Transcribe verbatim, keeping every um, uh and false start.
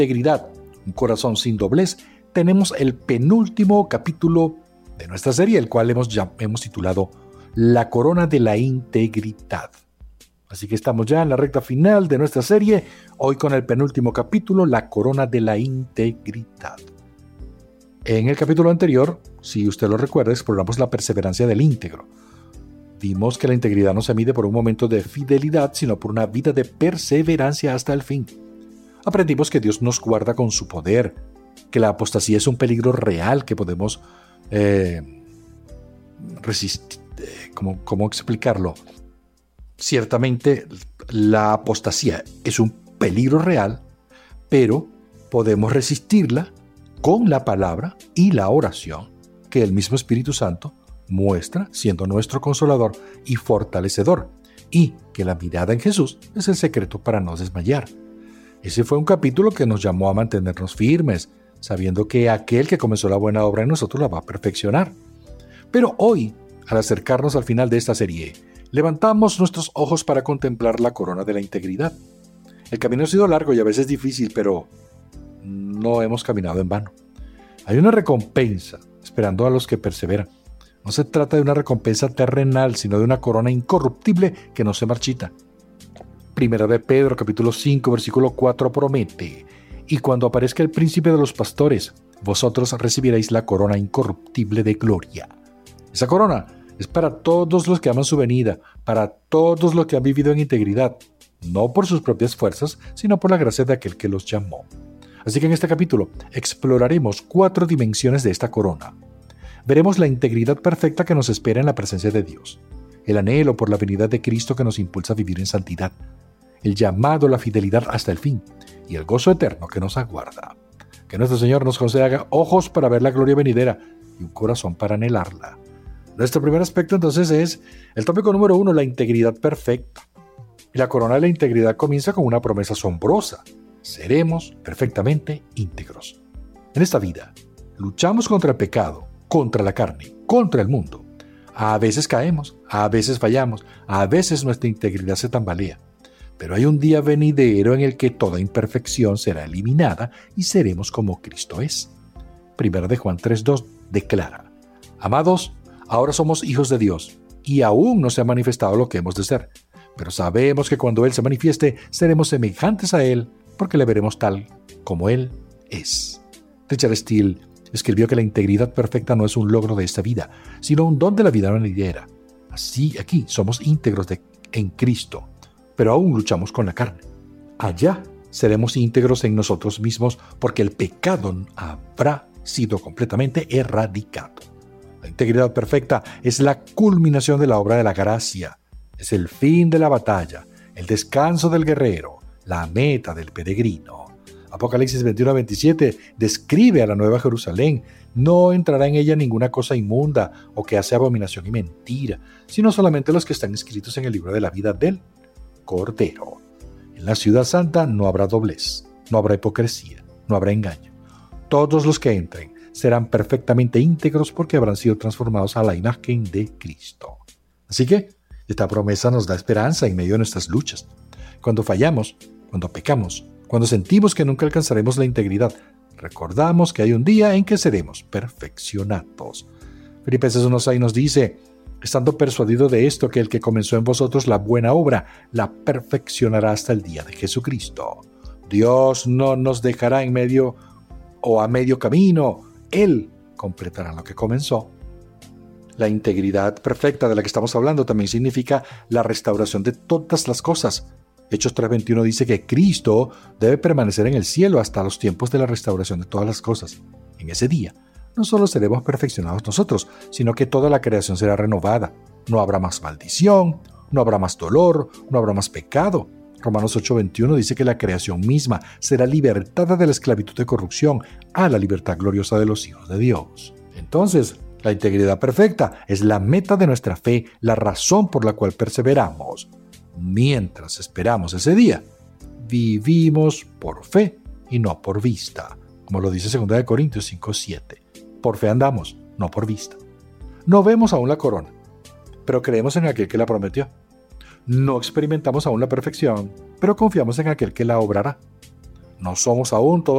integridad, un corazón sin doblez, tenemos el penúltimo capítulo de nuestra serie, el cual hemos, ya, hemos titulado La Corona de la Integridad. Así que estamos ya en la recta final de nuestra serie, hoy con el penúltimo capítulo, La Corona de la Integridad. En el capítulo anterior, si usted lo recuerda, exploramos la perseverancia del íntegro. Vimos que la integridad no se mide por un momento de fidelidad, sino por una vida de perseverancia hasta el fin. Aprendimos que Dios nos guarda con su poder, que la apostasía es un peligro real que podemos eh, resistir. ¿Cómo, ¿Cómo explicarlo? Ciertamente la apostasía es un peligro real, pero podemos resistirla con la palabra y la oración que el mismo Espíritu Santo muestra siendo nuestro consolador y fortalecedor, y que la mirada en Jesús es el secreto para no desmayar. Ese fue un capítulo que nos llamó a mantenernos firmes, sabiendo que aquel que comenzó la buena obra en nosotros la va a perfeccionar. Pero hoy, al acercarnos al final de esta serie, levantamos nuestros ojos para contemplar la corona de la integridad. El camino ha sido largo y a veces difícil, pero no hemos caminado en vano. Hay una recompensa esperando a los que perseveran. No se trata de una recompensa terrenal, sino de una corona incorruptible que no se marchita. Primera de Pedro, capítulo cinco, versículo cuatro, promete: y cuando aparezca el príncipe de los pastores, vosotros recibiréis la corona incorruptible de gloria. Esa corona es para todos los que aman su venida, para todos los que han vivido en integridad, no por sus propias fuerzas, sino por la gracia de aquel que los llamó. Así que en este capítulo exploraremos cuatro dimensiones de esta corona. Veremos la integridad perfecta que nos espera en la presencia de Dios, el anhelo por la venida de Cristo que nos impulsa a vivir en santidad, el llamado a la fidelidad hasta el fin y el gozo eterno que nos aguarda. Que nuestro Señor nos conceda ojos para ver la gloria venidera y un corazón para anhelarla. Nuestro primer aspecto entonces es el tópico número uno, la integridad perfecta. Y la corona de la integridad comienza con una promesa asombrosa: seremos perfectamente íntegros. En esta vida, luchamos contra el pecado, contra la carne, contra el mundo. A veces caemos, a veces fallamos, a veces nuestra integridad se tambalea. Pero hay un día venidero en el que toda imperfección será eliminada y seremos como Cristo es. Primera de Juan tres dos declara: amados, ahora somos hijos de Dios, y aún no se ha manifestado lo que hemos de ser. Pero sabemos que cuando Él se manifieste, seremos semejantes a Él, porque le veremos tal como Él es. Richard Steele escribió que la integridad perfecta no es un logro de esta vida, sino un don de la vida venidera. Así, aquí somos íntegros de, en Cristo, pero aún luchamos con la carne. Allá seremos íntegros en nosotros mismos, porque el pecado habrá sido completamente erradicado. La integridad perfecta es la culminación de la obra de la gracia, es el fin de la batalla, el descanso del guerrero, la meta del peregrino. Apocalipsis veintiuno veintisiete describe a la Nueva Jerusalén. No entrará en ella ninguna cosa inmunda o que hace abominación y mentira, sino solamente los que están inscritos en el libro de la vida del Cordero. En la ciudad santa no habrá doblez, no habrá hipocresía, no habrá engaño. Todos los que entren serán perfectamente íntegros porque habrán sido transformados a la imagen de Cristo. Así que esta promesa nos da esperanza en medio de nuestras luchas. Cuando fallamos, cuando pecamos, cuando sentimos que nunca alcanzaremos la integridad, recordamos que hay un día en que seremos perfeccionados. Filipenses uno seis nos dice: estando persuadido de esto, que el que comenzó en vosotros la buena obra, la perfeccionará hasta el día de Jesucristo. Dios no nos dejará en medio o a medio camino. Él completará lo que comenzó. La integridad perfecta de la que estamos hablando también significa la restauración de todas las cosas. Hechos tres veintiuno dice que Cristo debe permanecer en el cielo hasta los tiempos de la restauración de todas las cosas. En ese día, no solo seremos perfeccionados nosotros, sino que toda la creación será renovada. No habrá más maldición, no habrá más dolor, no habrá más pecado. Romanos ocho veintiuno dice que la creación misma será libertada de la esclavitud de corrupción a la libertad gloriosa de los hijos de Dios. Entonces, la integridad perfecta es la meta de nuestra fe, la razón por la cual perseveramos. Mientras esperamos ese día, vivimos por fe y no por vista, como lo dice segunda de Corintios cinco siete. Por fe andamos, no por vista. No vemos aún la corona, pero creemos en aquel que la prometió. No experimentamos aún la perfección, pero confiamos en aquel que la obrará. No somos aún todos